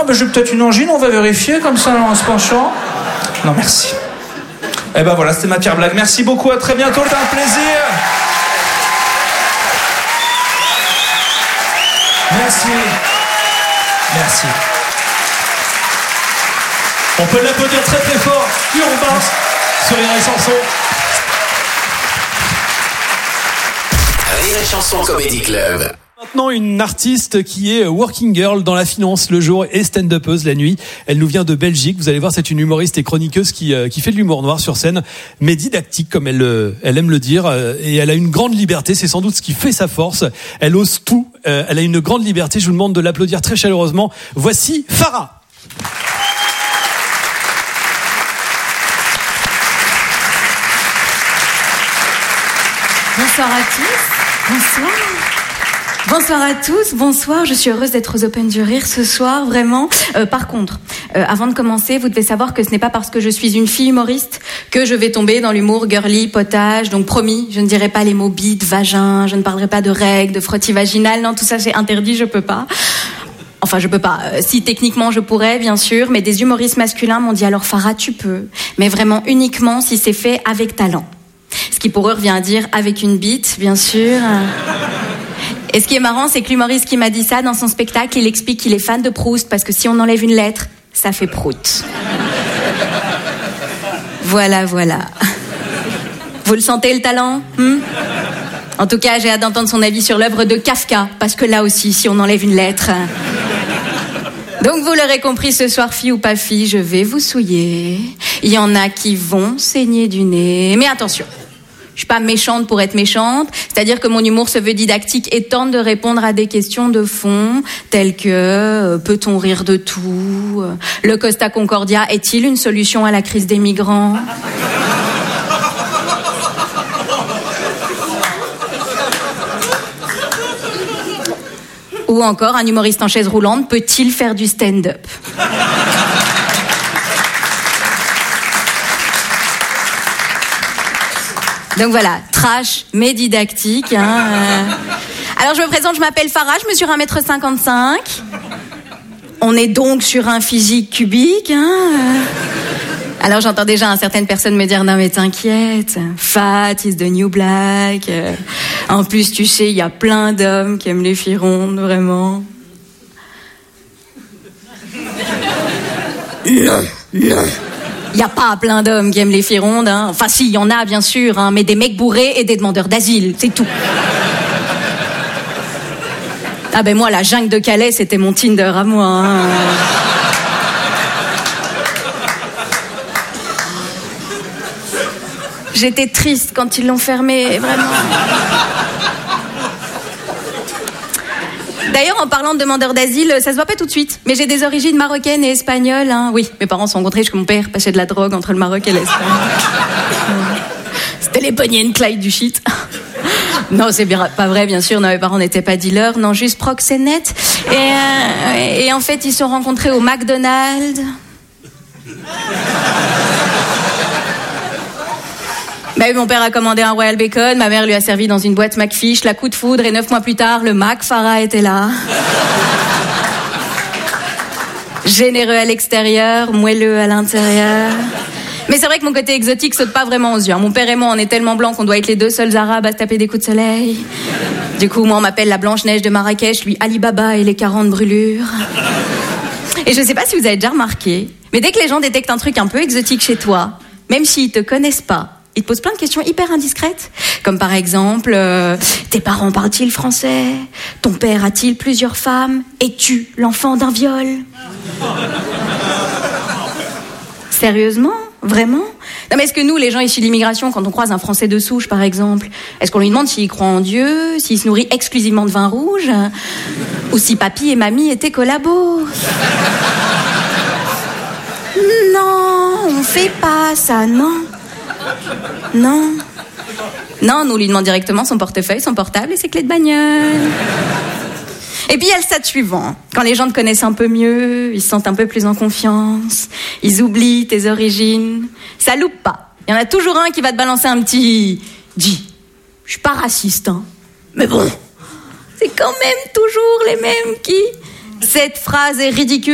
j'ai peut-être une angine, on va vérifier comme ça en se penchant. Non, merci. Eh ben voilà, c'était ma pire blague. Merci beaucoup, à très bientôt, c'était un plaisir. Merci. Merci. On peut l'applaudir très très fort. Urbain sur Rire et Chanson. Rire et Chanson Comedy Club. Maintenant, une artiste qui est working girl dans la finance le jour et stand-upeuse la nuit. Elle nous vient de Belgique. Vous allez voir, c'est une humoriste et chroniqueuse qui fait de l'humour noir sur scène, mais didactique comme elle aime le dire. Et elle a une grande liberté. C'est sans doute ce qui fait sa force. Elle ose tout. Elle a une grande liberté. Je vous demande de l'applaudir très chaleureusement. Voici Farah. Bonsoir à tous. Bonsoir. Bonsoir à tous, bonsoir, je suis heureuse d'être aux Open du Rire ce soir, vraiment. Par contre, avant de commencer, vous devez savoir que ce n'est pas parce que je suis une fille humoriste que je vais tomber dans l'humour girly, potage, donc promis, je ne dirai pas les mots bite, vagin, je ne parlerai pas de règles, de frottis vaginal, non, tout ça c'est interdit, je peux pas. Enfin, je peux pas. Si techniquement je pourrais, bien sûr, mais des humoristes masculins m'ont dit alors Farah, tu peux, mais vraiment uniquement si c'est fait avec talent. Ce qui pour eux revient à dire avec une bite, bien sûr. Et ce qui est marrant, c'est que l'humoriste qui m'a dit ça, dans son spectacle, il explique qu'il est fan de Proust, parce que si on enlève une lettre, ça fait prout. Voilà. Vous le sentez, le talent ? En tout cas, j'ai hâte d'entendre son avis sur l'œuvre de Kafka, parce que là aussi, si on enlève une lettre... Donc vous l'aurez compris, ce soir, fille ou pas fille, je vais vous souiller. Il y en a qui vont saigner du nez. Mais attention, je suis pas méchante pour être méchante, c'est-à-dire que mon humour se veut didactique et tente de répondre à des questions de fond, telles que peut-on rire de tout ? Le Costa Concordia est-il une solution à la crise des migrants ? Ou encore, un humoriste en chaise roulante peut-il faire du stand-up ? Donc voilà, trash, mais didactique. Alors je me présente, je m'appelle Farah, je mesure 1m55. On est donc sur un physique cubique. Alors j'entends déjà certaines personnes me dire « Non mais t'inquiète, fat is the new black. En plus, tu sais, il y a plein d'hommes qui aiment les filles rondes, vraiment. » Non. Il n'y a pas plein d'hommes qui aiment les filles rondes. Enfin si, il y en a bien sûr, mais des mecs bourrés et des demandeurs d'asile, c'est tout. Ah ben moi, la jungle de Calais, c'était mon Tinder à moi. J'étais triste quand ils l'ont fermé, vraiment. D'ailleurs, en parlant de demandeurs d'asile, ça se voit pas tout de suite, mais j'ai des origines marocaines et espagnoles. Oui, mes parents se sont rencontrés parce que mon père passait de la drogue entre le Maroc et l'Espagne. C'était les Bonnie and Clyde du shit. Non, c'est pas vrai, bien sûr. Non, mes parents n'étaient pas dealers, non, juste proxénètes. Et en fait, ils se sont rencontrés au McDonald's. Bah oui, mon père a commandé un Royal Bacon, ma mère lui a servi dans une boîte McFish, la coup de foudre, et 9 mois plus tard, le Mac Farah était là. Généreux à l'extérieur, moelleux à l'intérieur. Mais c'est vrai que mon côté exotique saute pas vraiment aux yeux. Mon père et moi, on est tellement blancs qu'on doit être les deux seuls arabes à se taper des coups de soleil. Du coup, moi, on m'appelle la Blanche-Neige de Marrakech, lui Ali Baba et les 40 brûlures. Et je sais pas si vous avez déjà remarqué, mais dès que les gens détectent un truc un peu exotique chez toi, même s'ils te connaissent pas, ils te posent plein de questions hyper indiscrètes. Comme par exemple, tes parents parlent-ils français ? Ton père a-t-il plusieurs femmes ? Es-tu l'enfant d'un viol ? Sérieusement ? Vraiment ? Non mais est-ce que nous, les gens issus de l'immigration, quand on croise un Français de souche, par exemple, est-ce qu'on lui demande s'il croit en Dieu, s'il se nourrit exclusivement de vin rouge, ou si papy et mamie étaient collabos ? Non, on fait pas ça, non. Non, nous, on lui demande directement son portefeuille, son portable et ses clés de bagnole. Et puis il y a le stade suivant. Quand les gens te connaissent un peu mieux, ils se sentent un peu plus en confiance, ils oublient tes origines. Ça loupe pas. Il y en a toujours un qui va te balancer un petit « Dis, je suis pas raciste, mais bon, c'est quand même toujours les mêmes qui... » Cette phrase est ridicule.